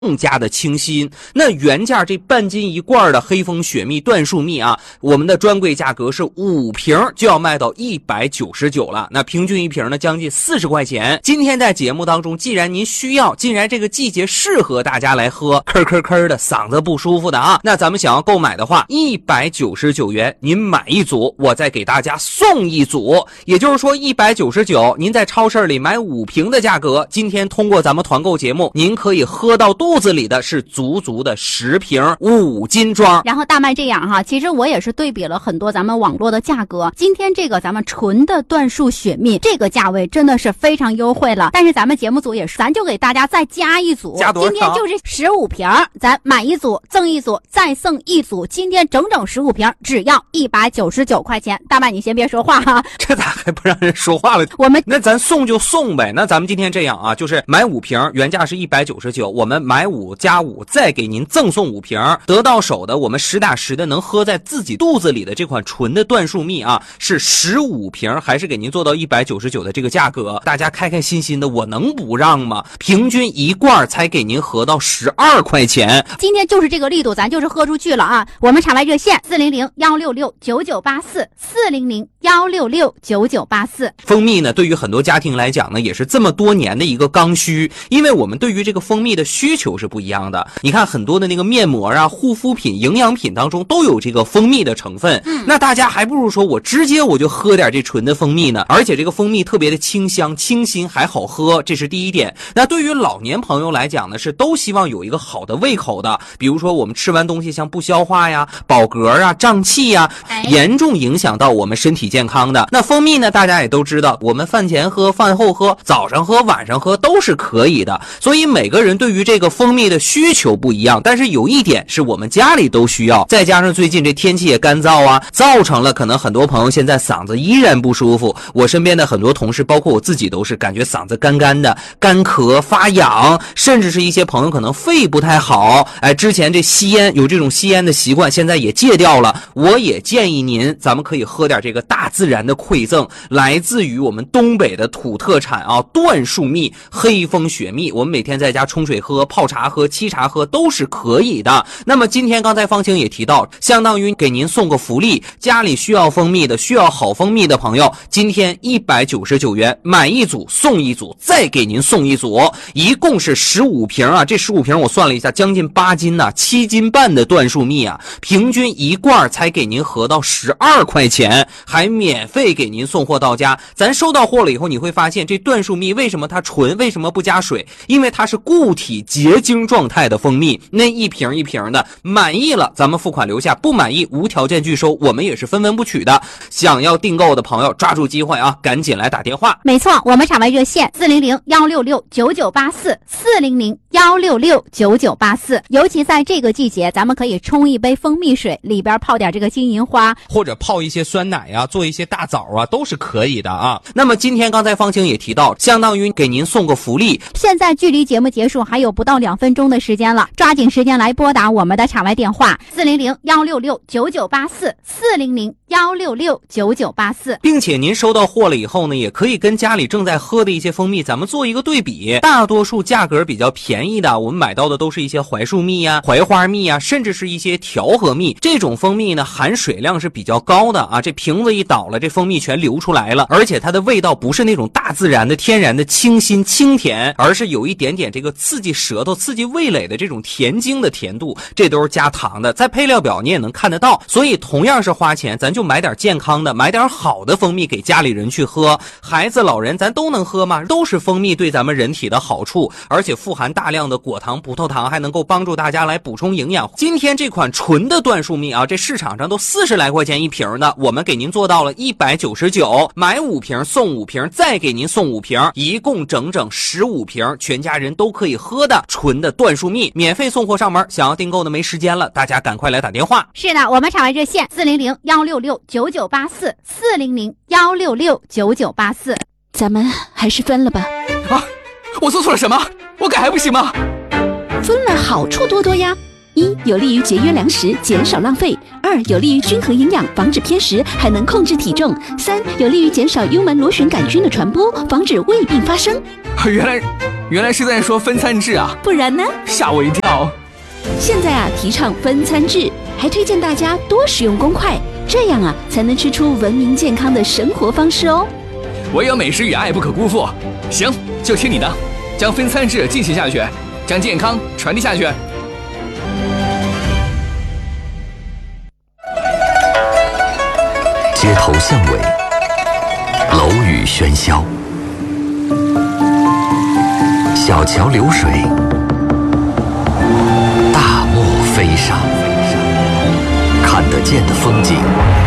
更加的清新。那原价这半斤一罐的黑蜂雪蜜椴树蜜啊，我们的专柜价格是5瓶就要卖到199了，那平均一瓶呢将近40块钱。今天在节目当中，既然您需要，既然这个季节适合大家来喝，咳的嗓子不舒服的啊，那咱们想要购买的话，199元您买一组，我再给大家送一组，也就是说199，您在超市里买5瓶的价格，今天通过咱们团购节目，您可以喝到肚子里的是足足的10瓶5斤装。 然后大麦这样哈，其实我也是对比了很多咱们网络的价格，今天这个咱们纯的椴树雪蜜这个价位真的是非常优惠了，但是咱们节目组也是，咱就给大家再加一组， 加多少？ 今天就是15瓶，咱买一组赠一组再送一组，今天整整15瓶只要199块钱。大麦你先别说话哈， 这咋还不让人说话了？ 我们那咱送就送呗。那咱们今天这样啊，就是买5瓶，原价是199，我们买5加5再给您赠送5瓶，得到手的我们实打实的能喝在自己肚子里的这款纯的椴树蜜啊，是15瓶，还是给您做到199的这个价格，大家开开心心的，我能不让吗？平均一罐才给您喝到12块钱， 今天就是这个力度，咱就是喝出去了啊！我们场外热线400-166-9984，400-166-9984。 蜂蜜呢，对于很多家庭来讲呢，也是这么多年的一个刚需，因为我们对于这个蜂蜜的需求是不一样的。你看很多的那个面膜啊、护肤品、营养品当中都有这个蜂蜜的成分，那大家还不如说我直接我就喝点这纯的蜂蜜呢，而且这个蜂蜜特别的清香、清新，还好喝，这是第一点。那对于老年朋友来讲呢，是都希望有一个好的胃口的，比如说我们吃完东西像不消化呀、饱嗝啊、胀气呀，严重影响到我们身体健康的。那蜂蜜呢，大家也都知道，我们饭前喝、饭后喝、早上喝、晚上喝都是可以的，所以每个人对于这个蜂蜜的需求不一样，但是有一点是我们家里都需要，再加上最近这天气也干燥啊，造成了可能很多朋友现在嗓子依然不舒服。我身边的很多同事，包括我自己，都是感觉嗓子干干的、干咳、发痒，甚至是一些朋友可能肺不太好，之前这吸烟有这种吸烟的习惯，现在也戒掉了。我也建议您，咱们可以喝点这个大自然的馈赠，来自于我们东北的土特产啊，椴树蜜、黑蜂雪蜜，我们每天在家冲水喝、泡茶喝、沏茶喝都是可以的。那么今天刚才方晴也提到，相当于给您送个福利，家里需要蜂蜜的、需要好蜂蜜的朋友，今天199元买一组送一组，再给您送一组，一共是15瓶啊。这15瓶我算了一下，将近8斤呐，7斤半的椴树蜜啊，平均一罐才给您合到12块钱，还免费给您送货到家。咱收到货了以后，你会发现这椴树蜜为什么它纯，为什么不加水？因为它是固体结晶状态的蜂蜜，那一瓶一瓶的，满意了咱们付款留下，不满意无条件拒收，我们也是分文不取的。想要订购的朋友抓住机会啊，赶紧来打电话。 没错，我们场外热线400-166-9984，400-166-9984。尤其在这个季节，咱们可以冲一杯蜂蜜水，里边泡点这个金银花， 或者泡一些酸奶啊，做一些大枣啊，都是可以的啊。那么今天刚才方晴也提到，相当于给您送个福利， 现在距离节目结束还有不到2分钟的时间了，抓紧时间来拨打我们的场外电话400-166-9984，400-166-9984， 并且您收到货了以后呢，也可以跟家里正在喝的一些蜂蜜咱们做一个对比，大多数价格比较便宜的，我们买到的都是一些槐树蜜啊、槐花蜜啊，甚至是一些调和蜜。这种蜂蜜呢，含水量是比较高的啊，这瓶子一倒了，这蜂蜜全流出来了，而且它的味道不是那种大自然的天然的清新清甜，而是有一点点这个刺激舌头、刺激味蕾的这种甜精的甜度，这都是加糖的，在配料表你也能看得到。所以同样是花钱，咱就买点健康的，买点好的蜂蜜给家里人去喝，孩子老人咱都能喝吗？都是蜂蜜对咱们人体的好处，而且富含大量的果糖、葡萄糖，还能够帮助大家来补充营养。今天这款纯的椴树蜜啊，这市场上都40来块钱一瓶的，我们给您做到了199，买5瓶送5瓶，再给您送5瓶，一共整整15瓶，全家人都可以喝的纯的椴树蜜，免费送货上门。想要订购的没时间了，大家赶快来打电话。 是的，我们场外热线400-166-9984，400-166-9984。 咱们还是分了吧。 啊，我做错了什么？我改还不行吗？ 分了好处多多呀。1. 有利于节约粮食，减少浪费。2. 有利于均衡营养，防止偏食，还能控制体重。3. 有利于减少幽门螺旋杆菌的传播，防止胃病发生。 原来原来是在说分餐制啊， 不然呢？ 吓我一跳。 现在啊，提倡分餐制，还推荐大家多使用公筷，这样啊，才能吃出文明健康的生活方式哦。 唯有美食与爱不可辜负。行，就听你的，将分餐制进行下去，将健康传递下去。 街头巷尾，楼宇喧嚣，小桥流水，大漠飞沙，看得见的风景